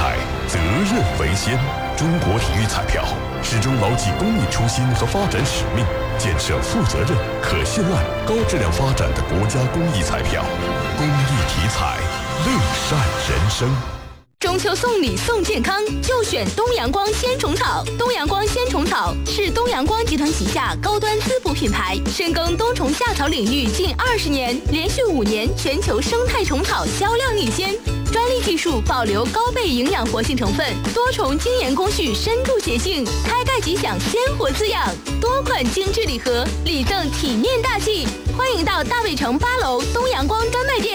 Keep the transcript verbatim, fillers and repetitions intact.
彩，责任为先。中国体育彩票始终牢记公益初心和发展使命，建设负责任、可信赖、高质量发展的国家公益彩票。公益体彩，乐善人生。 中秋送礼送健康，就选东阳光鲜虫草。东阳光鲜虫草是东阳光集团旗下高端滋补品牌，深耕冬虫夏草领域近二十年，连续五年全球生态虫草销量领先。专利技术保留高倍营养活性成分，多重精研工序深度洁净，开盖即享鲜活滋养。多款精致礼盒，礼赠体面大气。欢迎到大卫城八楼东阳光专卖店。